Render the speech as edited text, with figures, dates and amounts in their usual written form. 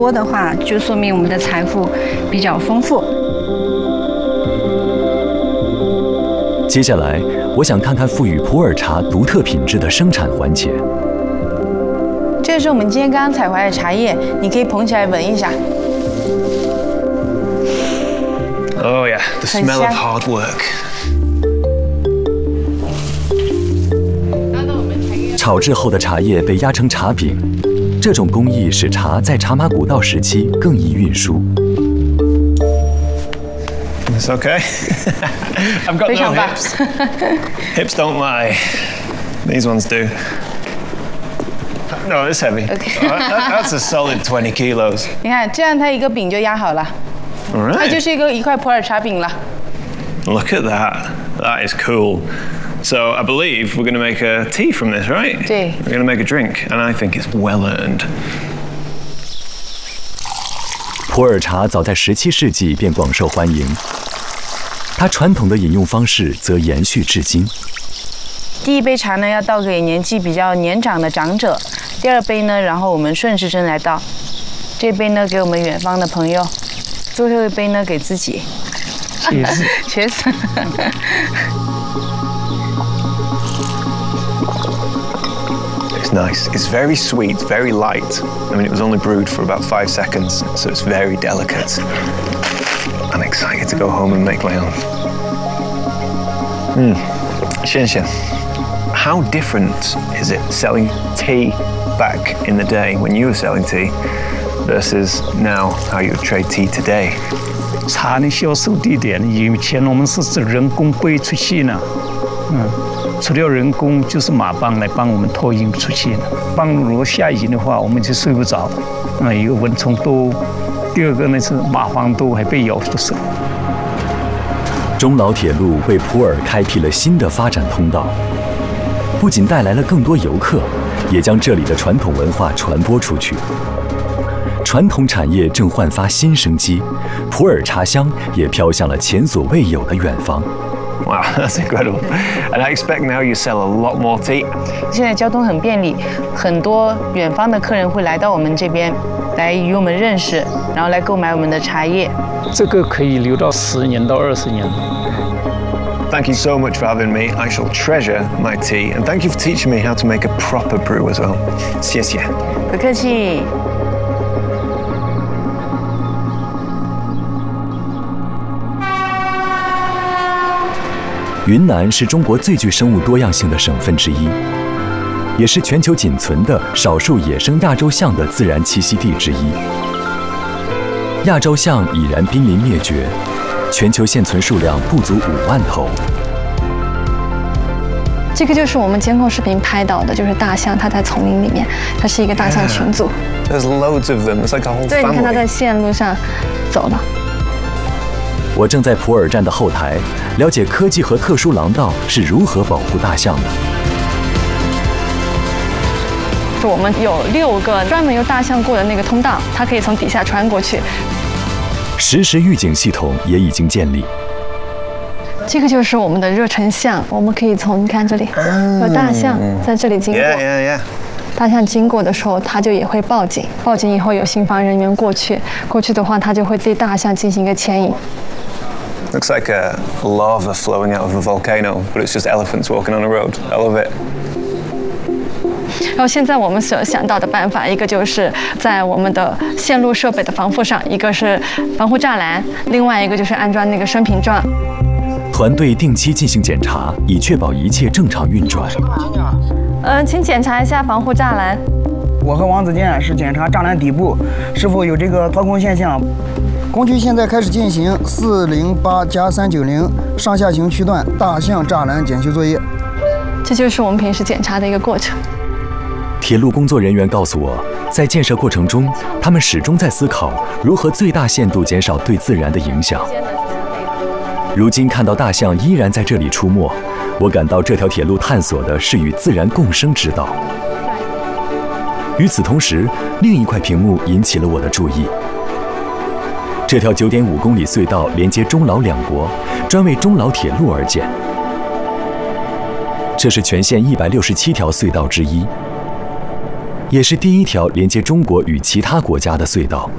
多的话，就说明我们的财富比较丰富。 接下来，我想看看赋予普洱茶独特品质的生产环节。 这是我们今天刚刚采回来的茶叶，你可以捧起来闻一下。 Oh yeah, the smell of hard work. 炒制后的茶叶被压成茶饼，这种工艺使茶在茶马古道时期更易运输。 It's okay. I've got no hips. Hips don't lie. These ones do. No, it's heavy. Okay. That's a solid 20 kilos. 你看，这样它一个饼就压好了， All right. 它就是一块普洱茶饼了。 Look at that. That is cool. So I believe we're going to make a tea from this, right? 对。 We're going to make a drink, and I think it's well earned. 普洱茶早在17世纪便广受欢迎，它传统的饮用方式则延续至今。 第一杯茶呢，要倒给年纪比较年长的长者；第二杯呢，然后我们顺时针来倒。这杯呢，给我们远方的朋友；最后一杯呢，给自己。Cheers. It's nice. It's very sweet, very light. I mean, it was only brewed for about 5 seconds, so it's very delicate. I'm excited to go home and make my own. Xian Xian, how different is it selling tea back in the day when you were selling tea versus now how you trade tea today? 茶的销售地点，以前我们是人工背出去呢，除了人工就是马帮来帮我们托运出去。帮如果下雨的话，我们就睡不着，一个蚊虫多，第二个呢是蚂蟥多，还被咬的手。 中老铁路为普洱开辟了新的发展通道，不仅带来了更多游客，也将这里的传统文化传播出去。传统产业正焕发新生机，普洱茶香也飘向了前所未有的远方。 Wow, that's incredible. And I expect now you sell a lot more tea. 现在交通很便利，很多远方的客人会来到我们这边，来与我们认识，然后来购买我们的茶叶。 这个可以留到10年到20年。 Thank you so much for having me. I shall treasure my tea, and thank you for teaching me how to make a proper brew as well. 谢谢。 不客气。 云南是中国最具生物多样性的省份之一，也是全球仅存的少数野生亚洲象的自然栖息地之一。亚洲象已然濒临灭绝，全球现存数量不足5万头。 这个就是我们监控视频拍到的，就是大象，它在丛林里面，它是一个大象群组。 There's loads of them. It's like a whole family. 对，你看它在线路上走了。 我正在普洱站的后台了解科技和特殊廊道是如何保护大象的。 我们有6个专门由大象过的那个通道，它可以从底下穿过去。 实时预警系统也已经建立。 这个就是我们的热成像，我们可以从你看这里有大象在这里经过。大象经过的时候，它就也会报警，报警以后有信防人员过去的话，它就会对大象进行一个牵引。 Looks like a lava flowing out of a volcano, but it's just elephants walking on a road. I love it. 然后现在我们所想到的办法，一个就是在我们的线路设备的防护上，一个是防护栅栏，另外一个就是安装那个升屏桩。 团队定期进行检查，以确保一切正常运转。 请检查一下防护栅栏。 我和王子健是检查栅栏底部是否有这个掏空现象。工区现在开始进行408+390上下行区段大象栅栏检修作业。 这就是我们平时检查的一个过程。 铁路工作人员告诉我，在建设过程中，他们始终在思考如何最大限度减少对自然的影响。如今看到大象依然在这里出没，我感到这条铁路探索的是与自然共生之道。与此同时，另一块屏幕引起了我的注意。这条9.5公里隧道连接中老两国，专为中老铁路而建。这是全线167条隧道之一，也是第一条连接中国与其他国家的隧道。